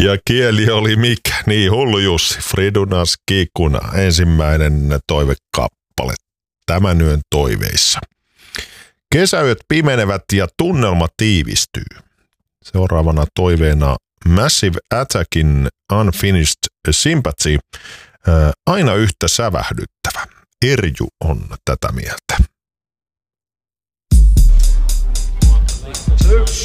Ja kieli oli mikä? Niin, Hullu Jussi, Fridunas Kikuna, ensimmäinen toivekappale tämän yön toiveissa. Kesäyöt pimenevät ja tunnelma tiivistyy. Seuraavana toiveena Massive Attackin Unfinished Sympathy, aina yhtä sävähdyttävä. Erju on tätä mieltä.